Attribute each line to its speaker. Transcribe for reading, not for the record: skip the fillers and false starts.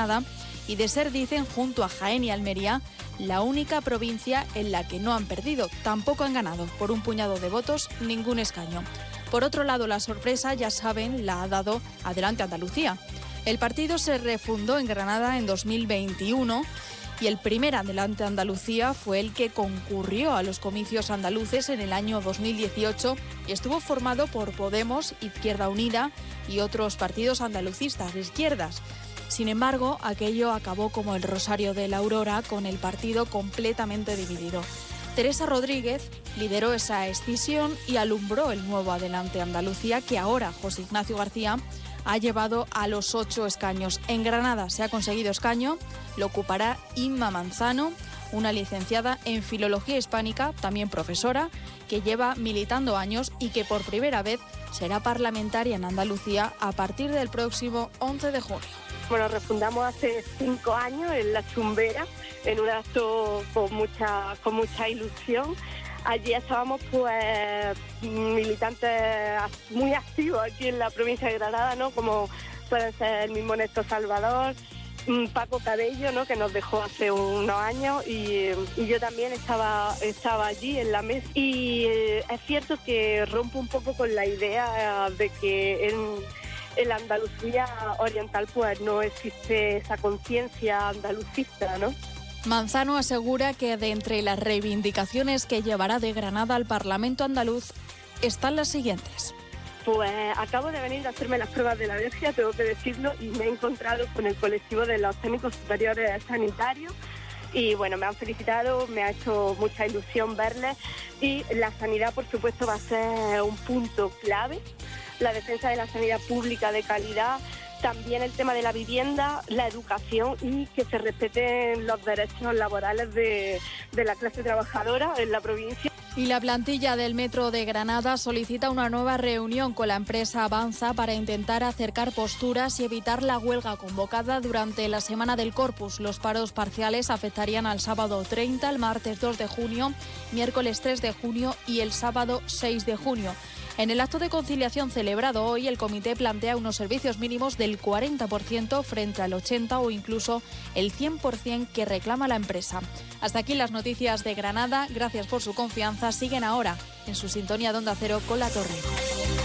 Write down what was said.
Speaker 1: Granada y de ser, dicen, junto a Jaén y Almería, la única provincia en la que no han perdido. Tampoco han ganado, por un puñado de votos, ningún escaño. Por otro lado, la sorpresa, ya saben, la ha dado Adelante Andalucía. El partido se refundó en Granada en 2021 y el primer Adelante Andalucía fue el que concurrió a los comicios andaluces en el año 2018 y estuvo formado por Podemos, Izquierda Unida y otros partidos andalucistas de izquierdas. Sin embargo, aquello acabó como el rosario de la aurora, con el partido completamente dividido. Teresa Rodríguez lideró esa escisión y alumbró el nuevo Adelante Andalucía, que ahora José Ignacio García ha llevado a los 8 escaños. En Granada se ha conseguido escaño, lo ocupará Inma Manzano, una licenciada en Filología Hispánica, también profesora, que lleva militando años y que por primera vez será parlamentaria en Andalucía a partir del próximo 11 de junio.
Speaker 2: Bueno, refundamos hace 5 años en La Chumbera, en un acto con mucha ilusión. Allí estábamos pues militantes muy activos aquí en la provincia de Granada, ¿no? Como pueden ser el mismo Néstor Salvador, Paco Cabello, ¿no? Que nos dejó hace unos años, y yo también estaba allí en la mesa. Y es cierto que rompo un poco con la idea de que en la Andalucía oriental pues no existe esa conciencia andalucista, ¿no?
Speaker 1: Manzano asegura que de entre las reivindicaciones que llevará de Granada al Parlamento andaluz están las siguientes.
Speaker 2: Pues acabo de venir a hacerme las pruebas de la alergia, tengo que decirlo, y me he encontrado con el colectivo de los técnicos superiores sanitarios. Y bueno, me han felicitado, me ha hecho mucha ilusión verles, y la sanidad, por supuesto, va a ser un punto clave. La defensa de la sanidad pública de calidad, también el tema de la vivienda, la educación y que se respeten los derechos laborales de la clase trabajadora en la provincia.
Speaker 1: Y la plantilla del Metro de Granada solicita una nueva reunión con la empresa Avanza para intentar acercar posturas y evitar la huelga convocada durante la Semana del Corpus. Los paros parciales afectarían al sábado 30, el martes 2 de junio, miércoles 3 de junio y el sábado 6 de junio. En el acto de conciliación celebrado hoy, el comité plantea unos servicios mínimos del 40% frente al 80% o incluso el 100% que reclama la empresa. Hasta aquí las noticias de Granada. Gracias por su confianza. Siguen ahora en su sintonía de Onda Cero con La Torre.